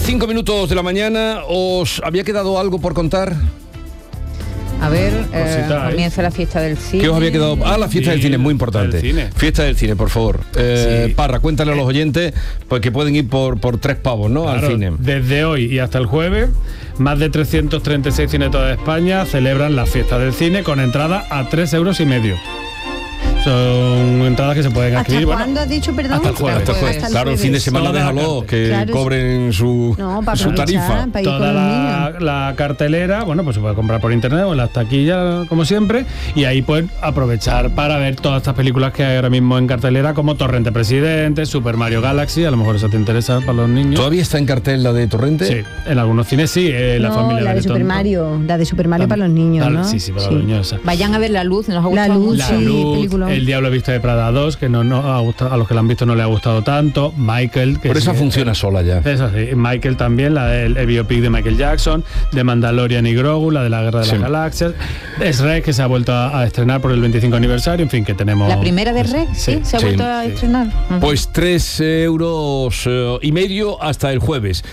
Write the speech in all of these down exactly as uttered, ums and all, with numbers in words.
Cinco minutos de la mañana, ¿os había quedado algo por contar? A ver, eh, comienza la fiesta del cine. ¿Qué os había quedado? Ah, la fiesta sí, del cine, muy importante. Del cine. Fiesta del cine, por favor. Eh, sí. Parra, cuéntale a los oyentes pues que pueden ir por, por tres pavos, ¿no? Claro, al cine. Desde hoy y hasta el jueves, más de trescientos treinta y seis cines de toda España celebran la fiesta del cine con entrada a tres euros y medio. Son entradas que se pueden adquirir. ¿Hasta cuándo bueno, has dicho, perdón? Hasta el jueves. Hasta el jueves. Hasta el claro, el fin de semana Toda déjalo, que claro, cobren su, no, para su tarifa. para ir Toda con la, la cartelera, bueno, pues se puede comprar por internet o en las taquillas, como siempre, y ahí pueden aprovechar para ver todas estas películas que hay ahora mismo en cartelera, como Torrente Presidente, Super Mario Galaxy, a lo mejor eso te interesa para los niños. ¿Todavía está en cartel la de Torrente? Sí, en algunos cines sí, eh, no, la familia la de Super Mario, la de Super Mario para los niños, tal, ¿no? Sí, sí, para sí. los niños. Vayan a ver La Luz, nos ha gustado La Luz, La sí, Luz, película. El Diablo Viste de Prada dos, que no, no ha gustado, a los que la han visto no le ha gustado tanto. Michael, que Por eso sí, funciona eh, sola ya. Eso sí, Michael también, la del el biopic de Michael Jackson, de Mandalorian y Grogu, la de la Guerra de sí. las Galaxias. Es Rec, que se ha vuelto a, a estrenar por el veinticinco aniversario, en fin, que tenemos... La primera de Rec, sí, sí, se ha sí. vuelto a estrenar. Uh-huh. Pues tres euros eh, y medio hasta el jueves.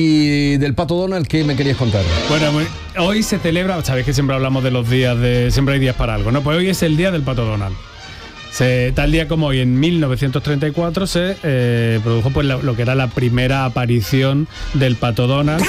Y del Pato Donald, ¿qué me querías contar? Bueno, muy, hoy se celebra, sabéis que siempre hablamos de los días de... Siempre hay días para algo, ¿no? Pues hoy es el día del Pato Donald. Se, tal día como hoy, en mil novecientos treinta y cuatro, se eh, produjo pues lo, lo que era la primera aparición del Pato Donald,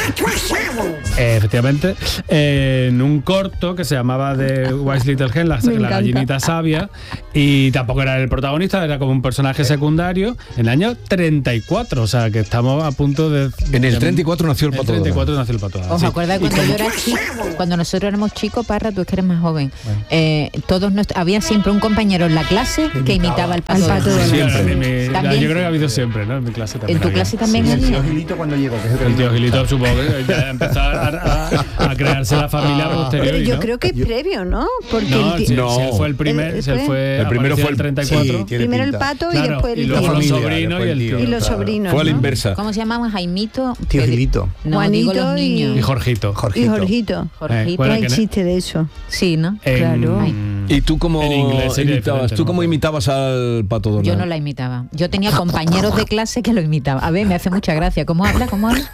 eh, efectivamente, eh, en un corto que se llamaba The Wise Little Hen, la, la gallinita sabia, y tampoco era el protagonista, era como un personaje secundario, en el año treinta y cuatro, o sea que estamos a punto de... En el treinta y cuatro nació el Pato Donald. En el treinta y cuatro nació el Pato Donald. ¿Os sí. acordáis cuando yo era chico, cuando nosotros éramos chicos, Parra, tú es que eres más joven, bueno. eh, todos nos, había siempre un compañero en la clase que imitaba al Pato Donald. Siempre. Mi, mi, la, yo creo que ha habido siempre, ¿no? En mi clase también. ¿En tu clase también sí, había? El tío Gilito cuando llegó. Que es el tío Gilito, supongo que ya empezó a, a, a crearse la familia posterior. Pero yo ¿no? creo que es previo, ¿no? Porque no, el, si, no. si él fue el primer, el, si él fue, el primero fue el treinta y cuatro. Sí, primero pinta. el Pato claro, y después el y luego tío. los sobrinos y el tío. Y los claro. sobrinos. Fue a la ¿no? inversa. ¿Cómo se llamaban? Jaimito. Tío Gilito. No, Juanito digo los niños. Y Jorgito. Jorgito. Y Jorgito. Jorgito. Eh, bueno, no hay que chiste de eso. Sí, ¿no? En, Claro. ¿Y tú cómo en inglés imitabas? ¿Tú ¿no? cómo imitabas al Pato Donald? Yo no la imitaba. Yo tenía compañeros de clase que lo imitaban. A ver, me hace mucha gracia. ¿Cómo habla? ¿Cómo habla?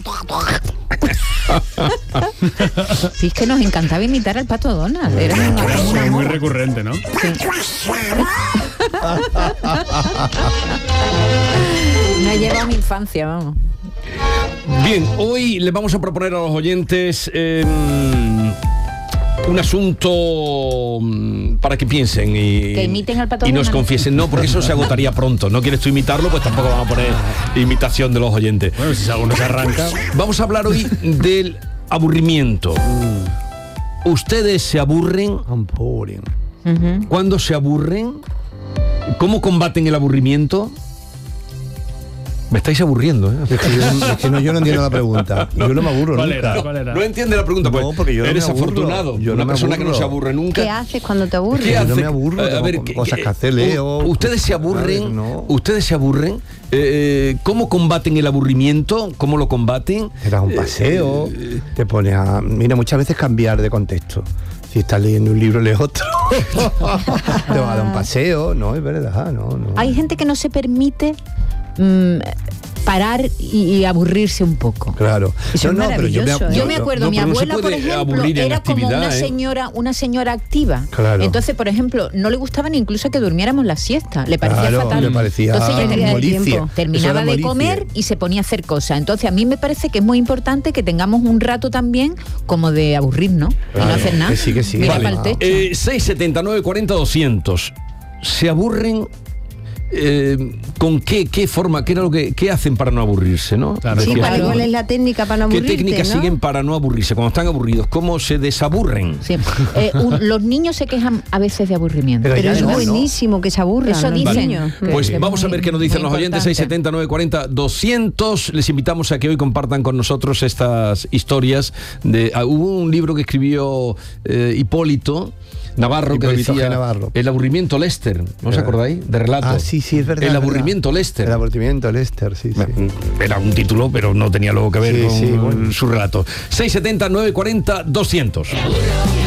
Sí, es que nos encantaba imitar al Pato Donald. Era una, Era una muy, muy moda. recurrente, ¿no? Sí. Me ha llevado a mi infancia, vamos. Bien, hoy le vamos a proponer a los oyentes eh, un asunto para que piensen y, que imiten al Pato y nos Donald. confiesen. No, porque eso se agotaría pronto. ¿No quieres tú imitarlo? Pues tampoco vamos a poner imitación de los oyentes. Bueno, si alguno se arranca. Vamos a hablar hoy del aburrimiento. ¿Ustedes se aburren? Uh-huh. ¿Cuándo se aburren? ¿Cómo combaten el aburrimiento? Me estáis aburriendo, ¿eh? Es que, yo, es que no, yo no entiendo la pregunta. Yo no me aburro ¿Cuál nunca. era? ¿Cuál era? ¿No entiende la pregunta? Pues No, porque yo no eres me aburro. afortunado. Yo Una no me persona que no aburro. se aburre nunca. ¿Qué haces cuando te aburres? ¿Qué Yo hace? no me aburro, A ver, tengo ¿qué- cosas qué- que hacer, leo. Ustedes se aburren, Ay, no. ustedes se aburren. Eh, ¿Cómo combaten el aburrimiento? ¿Cómo lo combaten? Te das un paseo, Eh, te pones a... Mira, muchas veces cambiar de contexto. Si estás leyendo un libro, lees otro. Te vas a dar un paseo. No, es verdad, no, no. Hay gente que no se permite mmm, parar y, y aburrirse un poco. Claro. Eso es maravilloso, ¿eh? Yo me acuerdo, no, mi pero no se abuela, por puede ejemplo, aburrir en era como actividad, una ¿eh? señora, una señora activa. Claro. Entonces, por ejemplo, no le gustaba ni incluso que durmiéramos la siesta. Le parecía Claro, fatal. le parecía Entonces ella quería molicie. tiempo. Eso Terminaba era de molicie. comer y se ponía a hacer cosas. Entonces, a mí me parece que es muy importante que tengamos un rato también como de aburrirnos y Claro, no hacer nada. que sí, que sí. Mira Vale. para el techo. Eh, seis setenta y nueve cuarenta doscientos. ¿Se aburren? Eh, ¿Con qué, qué forma, qué era lo que qué hacen para no aburrirse, no? Claro. Sí, Decía, para Claro. cuál es la técnica para no ¿qué aburrirte, técnicas ¿no? siguen para no aburrirse? Cuando están aburridos, ¿cómo se desaburren? Sí. Eh, un- los niños se quejan a veces de aburrimiento. Pero Pero ya es no, ¿no? buenísimo que se aburran Eso los dicen. niños. Vale. Pues Es vamos a muy- ver qué nos dicen muy los oyentes. importante. Seis setenta y nueve cuarenta doscientos. Les invitamos a que hoy compartan con nosotros estas historias de ah, hubo un libro que escribió eh, Hipólito Navarro, Hipólito que decía G. Navarro. El aburrimiento Lester, ¿no os Eh, acordáis? De relato. Ah, sí, sí, es verdad. El es aburrimiento verdad. Lester. El aburrimiento Lester, sí, sí. Era un título, pero no tenía luego que ver Sí, con sí, bueno. su relato. seis setenta, nueve cuarenta, doscientos.